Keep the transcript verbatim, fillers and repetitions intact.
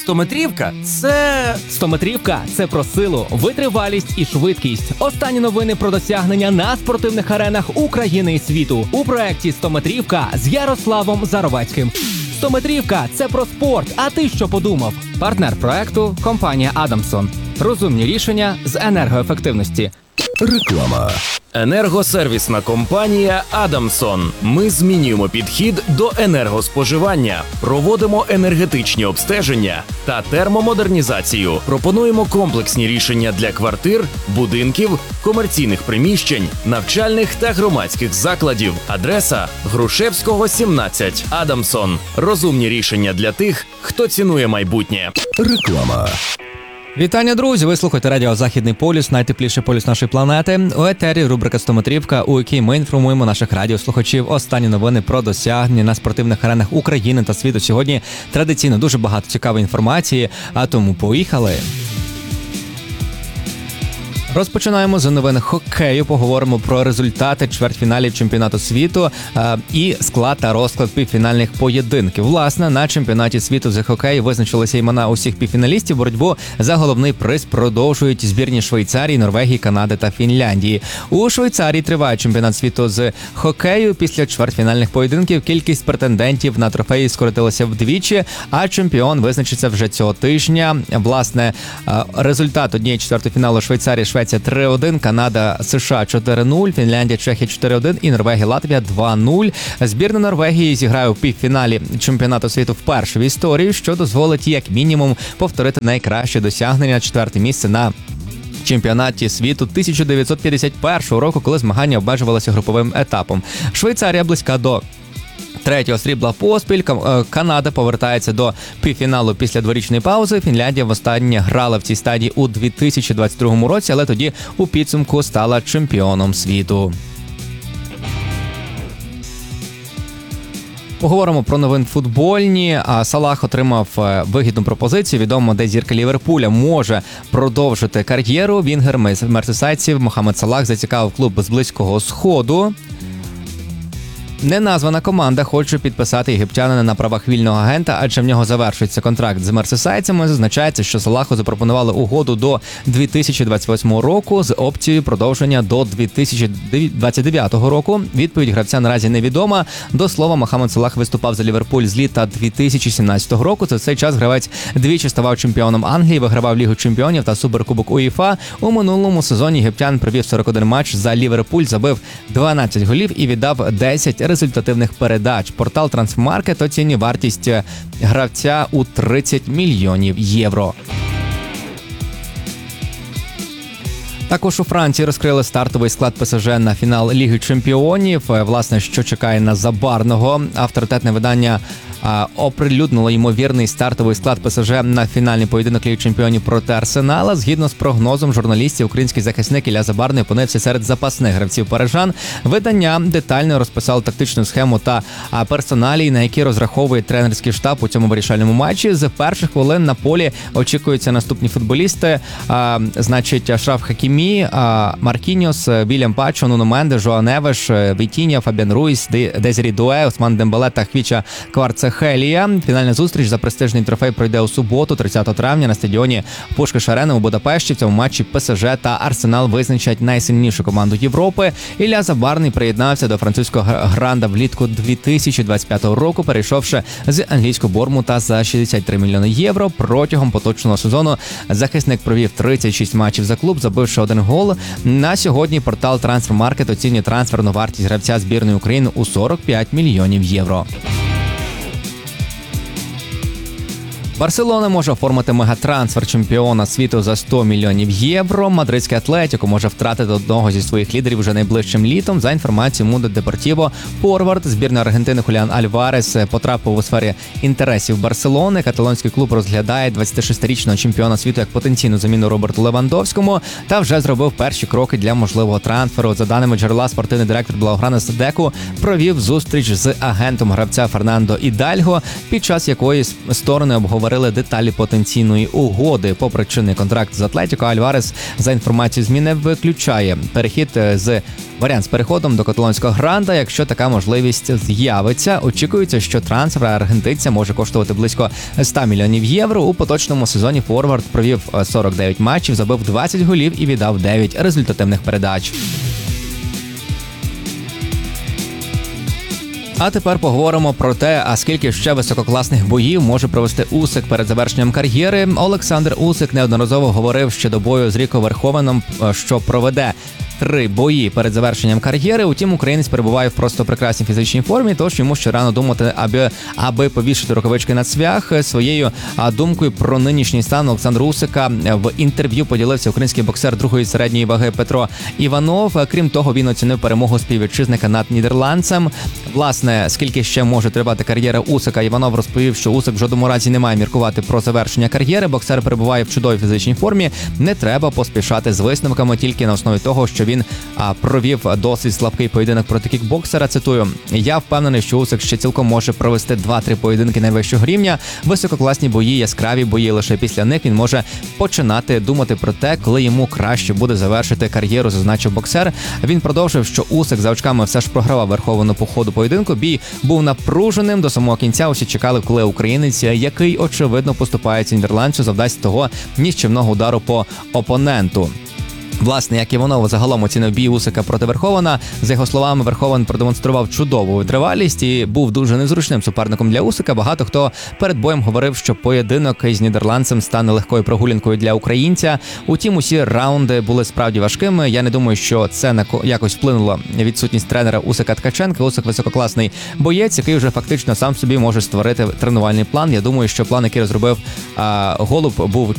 стометрівка – це… Стометрівка – це про силу, витривалість і швидкість. Останні новини про досягнення на спортивних аренах України і світу. У проєкті «Стометрівка» з Ярославом Заровецьким. Стометрівка – це про спорт, а ти що подумав? Партнер проекту – компанія «Адамсон». Розумні рішення з енергоефективності. Реклама. Енергосервісна компанія «Адамсон». Ми змінюємо підхід до енергоспоживання, проводимо енергетичні обстеження та термомодернізацію. Пропонуємо комплексні рішення для квартир, будинків, комерційних приміщень, навчальних та громадських закладів. Адреса – Грушевського, сімнадцять. «Адамсон». Розумні рішення для тих, хто цінує майбутнє. Реклама. Вітання, друзі! Ви слухаєте радіо «Західний полюс», найтепліший полюс нашої планети. У етері рубрика «Стометрівка», у якій ми інформуємо наших радіослухачів останні новини про досягнення на спортивних аренах України та світу. Сьогодні традиційно дуже багато цікавої інформації, а тому поїхали! Розпочинаємо з новин хокею. Поговоримо про результати чвертьфіналів чемпіонату світу а, і склад та розклад півфінальних поєдинків. Власне, на чемпіонаті світу з хокею визначилися імена усіх півфіналістів. Боротьбу за головний приз продовжують збірні Швейцарії, Норвегії, Канади та Фінляндії. У Швейцарії триває чемпіонат світу з хокею. Після чвертьфінальних поєдинків кількість претендентів на трофеї скоротилася вдвічі, а чемпіон визначиться вже цього тижня. Власне, результат однієї четвертої фіналу Швейцарії Швеція три один, Канада, США чотири нуль, Фінляндія, Чехія чотири один і Норвегія, Латвія два нуль. Збірна Норвегії зіграє у півфіналі чемпіонату світу вперше в історії, що дозволить як мінімум повторити найкраще досягнення, четверте місце на чемпіонаті світу тисяча дев'ятсот п'ятдесят першого року, коли змагання обмежувалися груповим етапом. Швейцарія близька до третього срібла поспіль. Канада повертається до півфіналу після дворічної паузи. Фінляндія востаннє грала в цій стадії у дві тисячі двадцять другому році, але тоді у підсумку стала чемпіоном світу. Поговоримо про новини футбольні. Салах отримав вигідну пропозицію. Відомо, де зірка Ліверпуля може продовжити кар'єру. Вінгер мерсисайдців Мохамед Салах зацікавив клуб з Близького Сходу. Неназвана команда хоче підписати єгиптянина на правах вільного агента, адже в нього завершується контракт з мерсисайдцями. Зазначається, що Салаху запропонували угоду до дві тисячі двадцять восьмого року з опцією продовження до дві тисячі двадцять дев'ятого року. Відповідь гравця наразі невідома. До слова, Мохамед Салах виступав за Ліверпуль з літа дві тисячі сімнадцятого року. За цей час гравець двічі ставав чемпіоном Англії, вигравав Лігу чемпіонів та Суперкубок УЄФА. У минулому сезоні єгиптян провів сорок один матч за Ліверпуль, забив дванадцять голів і віддав десять результативних передач. Портал Трансфермаркет оцінює вартість гравця у тридцять мільйонів євро. Також у Франції розкрили стартовий склад ПСЖ на фінал Ліги чемпіонів. Власне, що чекає на Забарного. Авторитетне видання оприлюднило ймовірний стартовий склад ПСЖ на фінальний поєдинок Ліги чемпіонів проти Арсенала. Згідно з прогнозом журналістів, український захисник Ілля Забарний опинився серед запасних гравців парижан. Видання детально розписало тактичну схему та персоналії, на які розраховує тренерський штаб у цьому вирішальному матчі. З перших хвилин на полі очікуються наступні футболісти. А, значить, Ашраф Хакімі, а, Маркіньос, Вільям Пачо, Нуно Менде, Жоа Невеш, Вітіння, Фабіан Руїс, Дезірі Дуе, Осман Дембеле та Хвіча Кварцехелія. Фінальна зустріч за престижний трофей пройде у суботу, тридцятого травня, на стадіоні Пушкаш-Арена у Будапешті. В цьому матчі ПСЖ та Арсенал визначать найсильнішу команду Європи. Ілля Забарний приєднався до французького гранда влітку дві тисячі двадцять п'ятого року, перейшовши з англійського Бормута за шістдесят три мільйони євро. Протягом поточного сезону захисник провів тридцять шість матчів за клуб, забивши один гол. На сьогодні портал Трансфермаркет оцінює трансферну вартість гравця збірної України у сорок п'ять мільйонів євро. Барселона може оформити мегатрансфер чемпіона світу за сто мільйонів євро. Мадридський Атлетіко може втратити одного зі своїх лідерів вже найближчим літом. За інформацією Mundo Deportivo, форвард збірної Аргентини Хуліан Альварес потрапив у сфері інтересів Барселони. Каталонський клуб розглядає двадцятишестирічного чемпіона світу як потенційну заміну Роберту Левандовському та вже зробив перші кроки для можливого трансферу. За даними джерела, спортивний директор Блауграна Седеку провів зустріч з агентом гравця Фернандо Ідальго, під час якої сторони обговорили обговорили деталі потенційної угоди. Попри чинний контракт з Атлетіко, Альварес, за інформацією ЗМІ, не виключає перехід з варіант з переходом до каталонського гранда, якщо така можливість з'явиться. Очікується, що трансфер аргентинця може коштувати близько сто мільйонів євро. У поточному сезоні форвард провів сорок дев'ять матчів, забив двадцять голів і віддав дев'ять результативних передач. А тепер поговоримо про те, а скільки ще висококласних боїв може провести Усик перед завершенням кар'єри. Олександр Усик неодноразово говорив ще до бою з Ріко Верховеном, що проведе три бої перед завершенням кар'єри. Утім, українець перебуває в просто прекрасній фізичній формі, тож йому ще рано думати, аби, аби повішати рукавички на цвях. Своєю думкою про нинішній стан Олександра Усика в інтерв'ю поділився український боксер другої середньої ваги Петро Іванов. Крім того, він оцінив перемогу співвітчизника над нідерландцем. Власне, скільки ще може тривати кар'єра Усика, Іванов розповів, що Усик в жодному разі не має міркувати про завершення кар'єри. Боксер перебуває в чудовій фізичній формі. Не треба поспішати з висновками тільки на основі того, що він а, провів досить слабкий поєдинок проти кікбоксера. Цитую: "Я впевнений, що Усик ще цілком може провести два-три поєдинки найвищого рівня. Висококласні бої, яскраві бої. Лише після них він може починати думати про те, коли йому краще буде завершити кар'єру", зазначив боксер. Він продовжив, що Усик за очками все ж програвав Верховену по ходу поєдинку. Бій був напруженим. До самого кінця усі чекали, коли українець, який очевидно поступається нідерландцю, завдасть того нищівного удару по опоненту. Власне, як Іванов загалом оцінив бій Усика проти Верховена. За його словами, Верховен продемонстрував чудову витривалість і був дуже незручним суперником для Усика. Багато хто перед боєм говорив, що поєдинок із нідерландцем стане легкою прогулянкою для українця. Утім, усі раунди були справді важкими. Я не думаю, що це на якось вплинуло відсутність тренера Усика Ткаченка. Усик висококласний боєць, який вже фактично сам собі може створити тренувальний план. Я думаю, що план, який розробив а, Голуб, був